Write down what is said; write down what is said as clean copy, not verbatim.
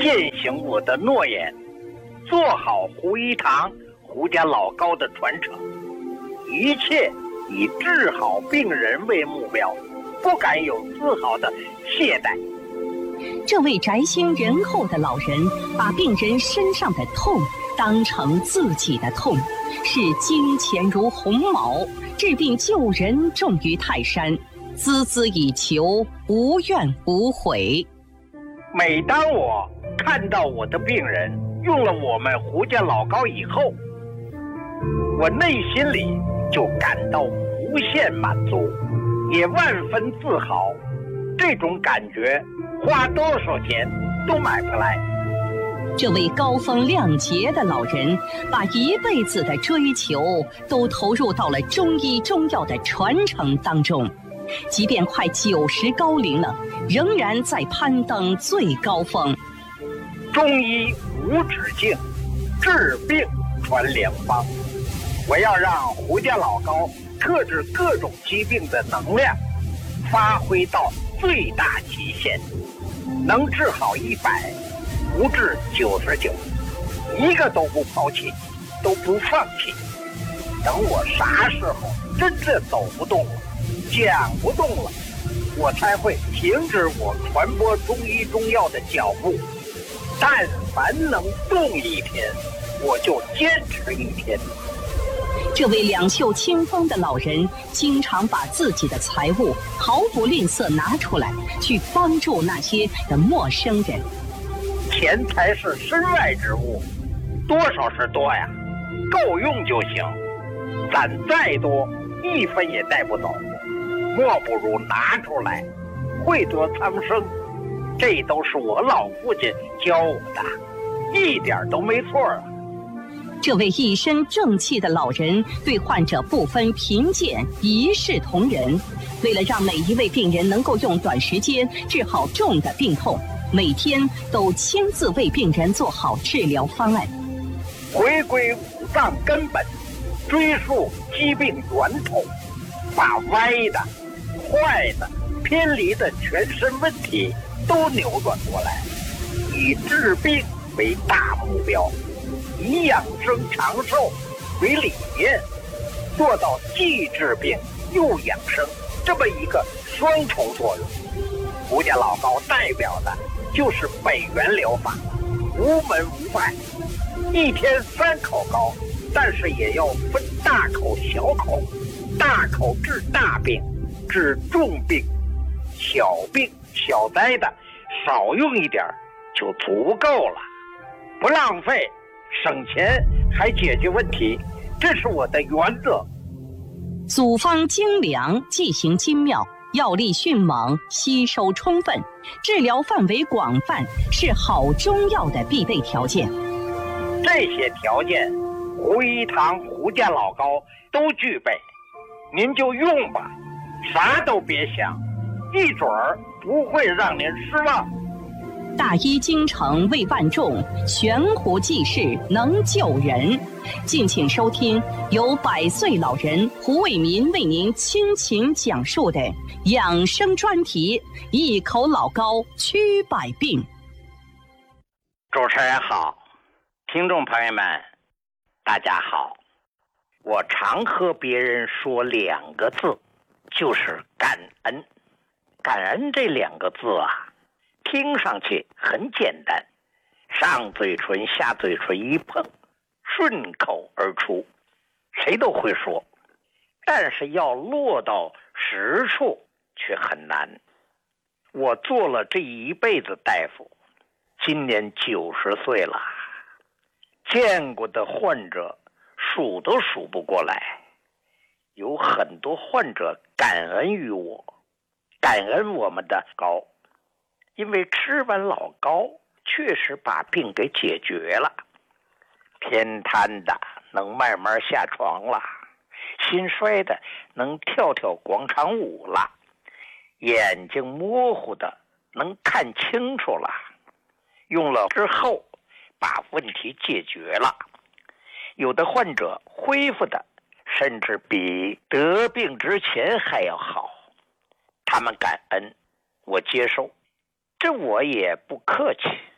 践行我的诺言，做好胡一堂胡家老高的传承，一切以治好病人为目标，不敢有丝毫的懈怠。 这位宅心仁厚的老人，把病人身上的痛当成自己的痛，视金钱如鸿毛，治病救人重于泰山，孜孜以求，无怨无悔。 每当我看到我的病人用了我们胡家老高以后，我内心里就感到无限满足，也万分自豪。这种感觉花多少钱都买不来。 这位高风亮节的老人，把一辈子的追求都投入到了中医中药的传承当中，即便快90高龄了，仍然在攀登最高峰。 中医无止境，治病传良方。我要让胡家老高克制各种疾病的能量发挥到最大极限，能治好100，不治99，一个都不抛弃，都不放弃。等我啥时候真的走不动了，讲不动了，我才会停止我传播中医中药的脚步。但凡能动一天，我就坚持一天。 这位两袖清风的老人，经常把自己的财物毫不吝啬拿出来，去帮助那些的陌生人。 钱财是身外之物，多少是多呀，够用就行。攒再多，1分也带不走，莫不如拿出来，惠泽苍生。这都是我老父亲教我的，一点都没错啊。 这位一身正气的老人对患者不分贫贱，一视同仁。为了让每一位病人能够用短时间治好重的病痛，每天都亲自为病人做好治疗方案。 回归五脏根本，追溯疾病源头，把歪的、坏的、偏离的全身问题都扭转过来，以治病为大目标，以养生长寿为理念，做到既治病又养生这么一个双重作用。胡家老高代表的就是北元疗法，无门无派，一天3口膏，但是也要分大口小口，大口治大病，治重病，小病小灾的少用一点就足够了，不浪费，省钱还解决问题，这是我的原则。 组方精良，剂型精妙，药力迅猛，吸收充分，治疗范围广泛，是好中药的必备条件。 这些条件，胡一堂胡家老高都具备，您就用吧，啥都别想，一准儿不会让您失望。 大医精诚为万众，悬壶济世能救人。敬请收听由100岁老人胡卫民为您倾情讲述的养生专题《一口老高驱百病》。 主持人好，听众朋友们大家好。我常和别人说2个字，就是感恩。感恩这2个字啊，听上去很简单，上嘴唇下嘴唇一碰，顺口而出，谁都会说，但是要落到实处却很难。我做了这一辈子大夫，今年90岁了，见过的患者数都数不过来，有很多患者感恩于我，感恩我们的膏，因为吃完老膏确实把病给解决了，偏瘫的能慢慢下床了，心衰的能跳跳广场舞了，眼睛模糊的能看清楚了，用了之后把问题解决了。有的患者恢复的甚至比得病之前还要好，他们感恩，我接受，这我也不客气。